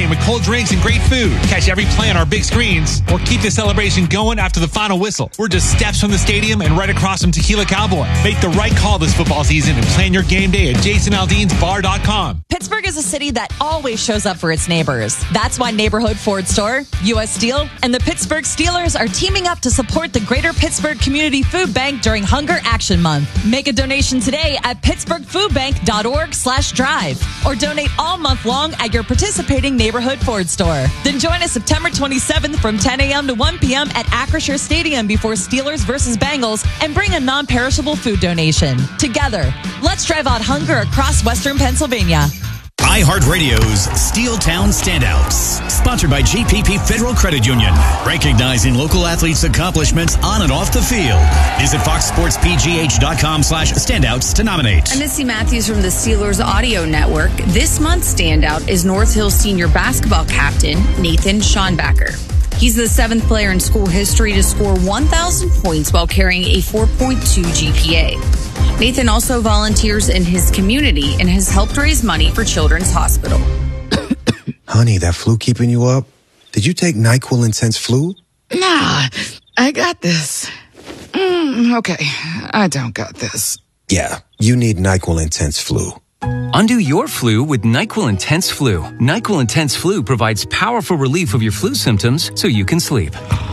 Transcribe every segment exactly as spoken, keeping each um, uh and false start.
Stadium with cold drinks and great food. Catch every play on our big screens or keep the celebration going after the final whistle. We're just steps from the stadium and right across from Tequila Cowboy. Make the right call this football season and plan your game day at jason aldean's bar dot com. Pittsburgh is a city that always shows up for its neighbors. That's why Neighborhood Ford Store, U S Steel, and the Pittsburgh Steelers are teaming up to support the Greater Pittsburgh Community Food Bank during Hunger Action Month. Make a donation today at pittsburgh food bank dot org slash drive or donate all month long at your participating Neighborhood Ford Store. Then join us September twenty-seventh from ten a.m. to one p.m. at Acrisure Stadium before Steelers versus Bengals and bring a non-perishable food donation. Together, let's drive out hunger across Western Pennsylvania. iHeartRadio's Steel Town Standouts, sponsored by G P P Federal Credit Union, recognizing local athletes' accomplishments on and off the field. Visit fox sports p g h dot com slash standouts to nominate. I'm Missy Matthews from the Steelers Audio Network. This month's standout is North Hill senior basketball captain Nathan Schonbacher. He's the seventh player in school history to score one thousand points while carrying a four point two G P A. Nathan also volunteers in his community and has helped raise money for Children's Hospital. Honey, that flu keeping you up? Did you take NyQuil Intense Flu? Nah, I got this. Mm, okay, I don't got this. Yeah, you need NyQuil Intense Flu. Undo your flu with NyQuil Intense Flu. NyQuil Intense Flu provides powerful relief of your flu symptoms so you can sleep.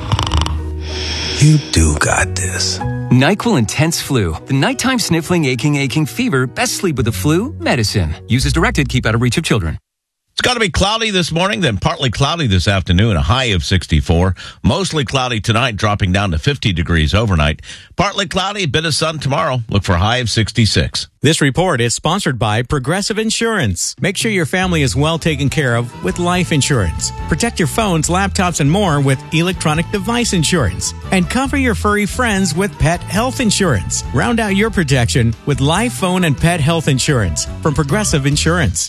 You do got this. NyQuil Intense Flu. The nighttime sniffling, aching, aching fever. Best sleep with the flu medicine. Use as directed. Keep out of reach of children. It's going to be cloudy this morning, then partly cloudy this afternoon, a high of sixty-four. Mostly cloudy tonight, dropping down to fifty degrees overnight. Partly cloudy, a bit of sun tomorrow. Look for a high of sixty-six. This report is sponsored by Progressive Insurance. Make sure your family is well taken care of with life insurance. Protect your phones, laptops, and more with electronic device insurance. And cover your furry friends with pet health insurance. Round out your protection with life, phone, and pet health insurance from Progressive Insurance.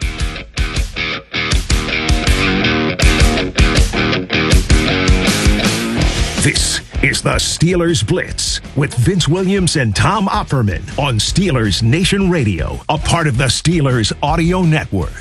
This is the Steelers Blitz with Vince Williams and Tom Opperman on Steelers Nation Radio, a part of the Steelers Audio Network.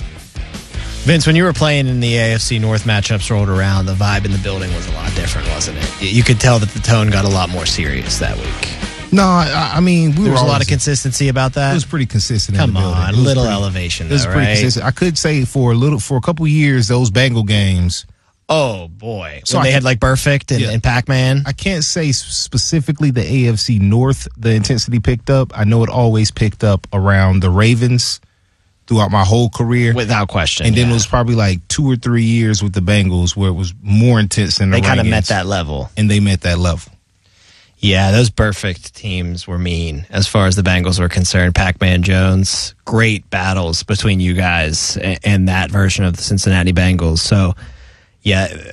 Vince, when you were playing in the A F C North matchups rolled around, the vibe in the building was a lot different, wasn't it? You could tell that the tone got a lot more serious that week. No, I, I mean, we there were was a lot always, of consistency about that. It was pretty consistent. Come in the building. on, a little pretty, elevation, though, it was pretty right? consistent. I could say for a little, for a couple years, those Bengal games. Oh boy! So when they I, had like Perfect and, yeah. and Pac-Man. I can't say specifically the A F C North. The intensity picked up. I know it always picked up around the Ravens throughout my whole career, without question. And then yeah. it was probably like two or three years with the Bengals where it was more intense than the they kind of met Rangers, that level, and they met that level. Yeah, those Perfect teams were mean as far as the Bengals were concerned. Pac-Man Jones, great battles between you guys and, and that version of the Cincinnati Bengals. So. Yeah,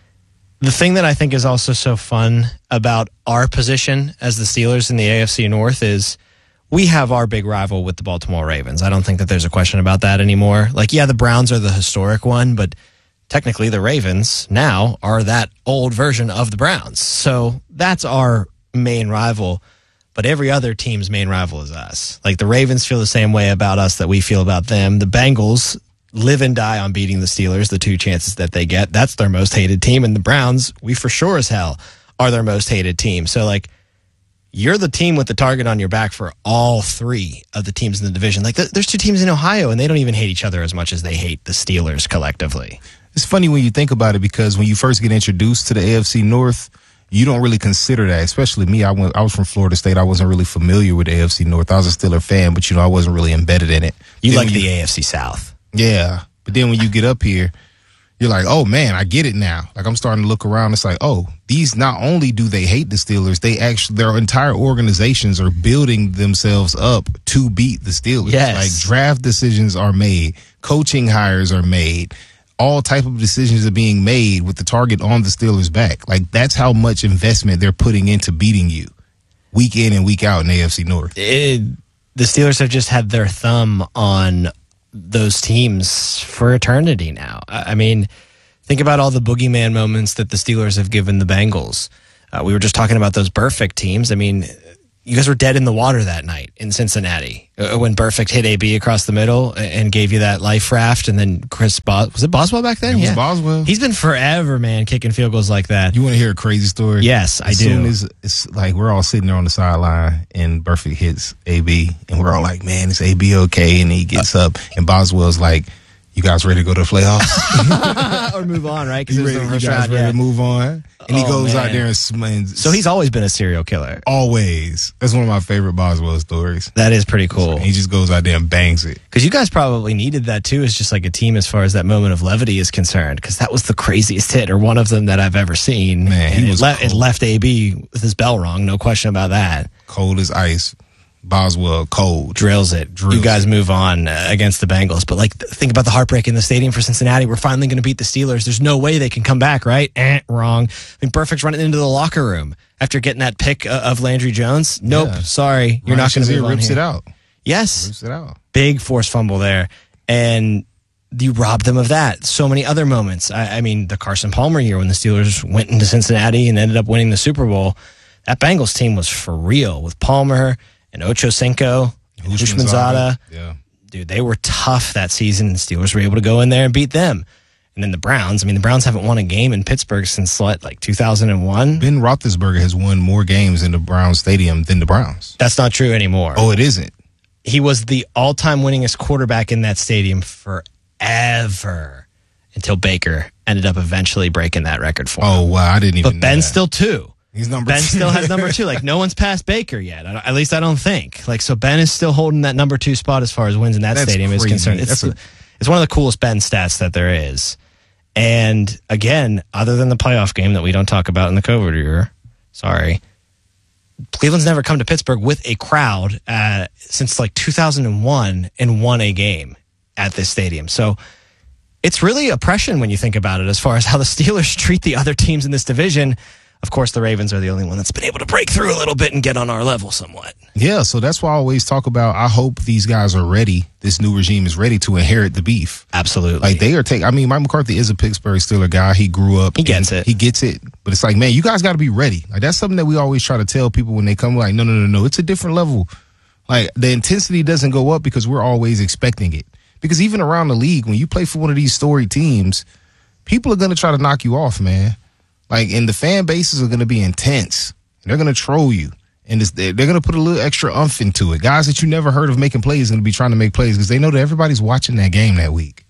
the thing that I think is also so fun about our position as the Steelers in the A F C North is we have our big rival with the Baltimore Ravens. I don't think that there's a question about that anymore. Like, yeah, the Browns are the historic one, but technically the Ravens now are that old version of the Browns. So that's our main rival, but every other team's main rival is us. Like, the Ravens feel the same way about us that we feel about them. The Bengals live and die on beating the Steelers, the two chances that they get. That's their most hated team. And the Browns, we for sure as hell are their most hated team. So, like, you're the team with the target on your back for all three of the teams in the division. Like, th- there's two teams in Ohio, and they don't even hate each other as much as they hate the Steelers collectively. It's funny when you think about it, because when you first get introduced to the A F C North, you don't really consider that, especially me. I went, I was from Florida State. I wasn't really familiar with the A F C North. I was a Steeler fan, but, you know, I wasn't really embedded in it. You then like the you, A F C South. Yeah, but then when you get up here, you're like, oh, man, I get it now. Like, I'm starting to look around. It's like, oh, these not only do they hate the Steelers, they actually, their entire organizations are building themselves up to beat the Steelers. Yes. Like, draft decisions are made. Coaching hires are made. All type of decisions are being made with the target on the Steelers' back. Like, that's how much investment they're putting into beating you week in and week out in the A F C North. It, the Steelers have just had their thumb on those teams for eternity now. I mean, think about all the boogeyman moments that the Steelers have given the Bengals. Uh, we were just talking about those perfect teams. I mean, you guys were dead in the water that night in Cincinnati uh, when Burfict hit A B across the middle and gave you that life raft. And then Chris Bos- was it Boswell back then? It was yeah, Boswell. He's been forever, man, kicking field goals like that. You want to hear a crazy story? Yes, I as do. Soon as it's like we're all sitting there on the sideline and Burfict hits A B, and we're all like, "Man, is A B okay?" And he gets up, and Boswell's like, "You guys ready to go to the playoffs?" Or move on, right? Because You it was ready, the you first guys round. ready Yeah. to move on? And he Oh, goes man. out there and sm- So he's always been a serial killer. always. That's one of my favorite Boswell stories. That is pretty cool. He just goes out there and bangs it. Because you guys probably needed that too, as just like a team as far as that moment of levity is concerned. Because that was the craziest hit, or one of them that I've ever seen. Man, he And was it, le- cold. it left A B with his bell rung, no question about that. Cold as ice. Boswell, cold. Drills it. Drills you guys it. move on uh, against the Bengals. But like, th- think about the heartbreak in the stadium for Cincinnati. We're finally going to beat the Steelers. There's no way they can come back, right? Eh, wrong. I mean, Burfict's running into the locker room after getting that pick uh, of Landry Jones. Nope, Yeah. sorry, you're Ryan not going to Shazier move on rips here. it out. Yes, Rips it out. big forced fumble there, and you robbed them of that. So many other moments. I, I mean, the Carson Palmer year when the Steelers went into Cincinnati and ended up winning the Super Bowl. That Bengals team was for real with Palmer and Ocho Cinco, Hushmanzada. Yeah. Dude, they were tough that season. The Steelers were able to go in there and beat them. And then the Browns. I mean, the Browns haven't won a game in Pittsburgh since what, like two thousand one? Ben Roethlisberger has won more games in the Browns Stadium than the Browns. That's not true anymore. Oh, it isn't. He was the all-time winningest quarterback in that stadium forever until Baker ended up eventually breaking that record for him. Oh, wow. I didn't even But know Ben's that. still two. He's number Ben two. still has number two. Like, no one's passed Baker yet. I don't- At least I don't think. Like, so Ben is still holding that number two spot as far as wins in that That's stadium is crazy. concerned. It's, That's a- it's one of the coolest Ben stats that there is. And again, other than the playoff game that we don't talk about in the COVID year, sorry, Cleveland's never come to Pittsburgh with a crowd uh, since like two thousand one and won a game at this stadium. So it's really oppression when you think about it as far as how the Steelers treat the other teams in this division. Of course, the Ravens are the only one that's been able to break through a little bit and get on our level somewhat. Yeah, so that's why I always talk about, I hope these guys are ready. This new regime is ready to inherit the beef. Absolutely. Like, they are taking, I mean, Mike McCarthy is a Pittsburgh Steelers guy. He grew up. He gets and it. He gets it. But it's like, man, you guys got to be ready. Like, that's something that we always try to tell people when they come, like, no, no, no, no. It's a different level. Like, the intensity doesn't go up because we're always expecting it. Because even around the league, when you play for one of these storied teams, people are going to try to knock you off, man. Like, and the fan bases are going to be intense. They're going to troll you. And it's, they're going to put a little extra umph into it. Guys that you never heard of making plays are going to be trying to make plays because they know that everybody's watching that game that week.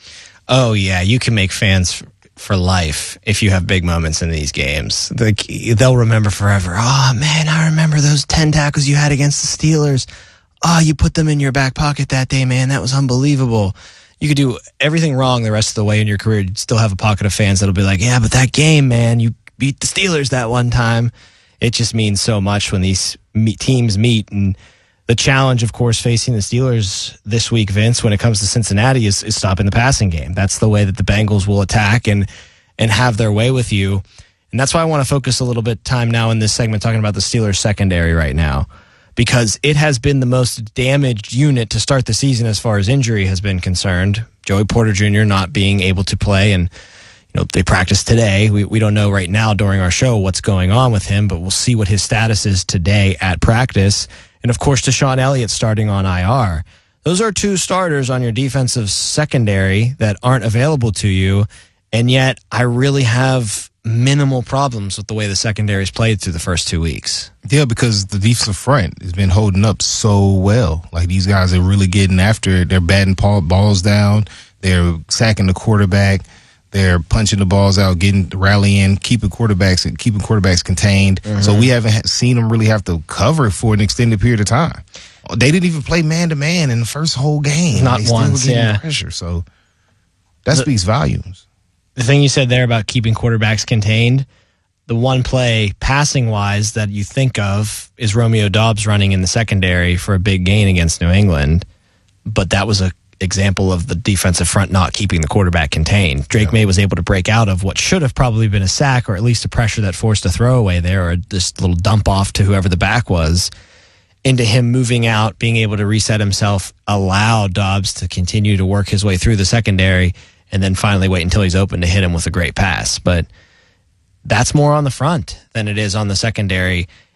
Oh, yeah. You can make fans f- for life if you have big moments in these games. Like, they'll remember forever. Oh, man, I remember those ten tackles you had against the Steelers. Oh, you put them in your back pocket that day, man. That was unbelievable. You could do everything wrong the rest of the way in your career. You'd still have a pocket of fans that'll be like, yeah, but that game, man, you beat the Steelers that one time. It just means so much when these meet, teams meet. And the challenge, of course, facing the Steelers this week, Vince, when it comes to Cincinnati is, is stopping the passing game. That's the way that the Bengals will attack and, and have their way with you. And that's why I want to focus a little bit time now in this segment talking about the Steelers secondary right now, because it has been the most damaged unit to start the season as far as injury has been concerned. Joey Porter Junior not being able to play, and you know they practiced today. We we don't know right now during our show what's going on with him, but we'll see what his status is today at practice. And of course, Deshaun Elliott starting on I R. Those are two starters on your defensive secondary that aren't available to you, and yet I really have minimal problems with the way the secondary's played through the first two weeks. Yeah, because the defensive front has been holding up so well. Like, these guys are really getting after it. They're batting balls down. They're sacking the quarterback. They're punching the balls out, getting rallying, keeping quarterbacks keeping quarterbacks contained. Mm-hmm. So we haven't seen them really have to cover for an extended period of time. They didn't even play man to man in the first whole game. Not they still once, were getting yeah. pressure. So that speaks volumes. The thing you said there about keeping quarterbacks contained, the one play passing wise that you think of is Romeo Doubs running in the secondary for a big gain against New England. But that was a example of the defensive front not keeping the quarterback contained. Drake yeah. May was able to break out of what should have probably been a sack, or at least a pressure that forced a throwaway there, or this little dump off to whoever the back was, into him moving out, being able to reset himself, allow Doubs to continue to work his way through the secondary, and then finally wait until he's open to hit him with a great pass. But that's more on the front than it is on the secondary.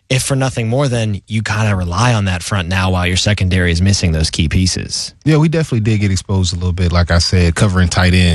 if for nothing more than you kind of rely on that front now while your secondary is missing those key pieces. Yeah, we definitely did get exposed a little bit, like I said, covering tight end.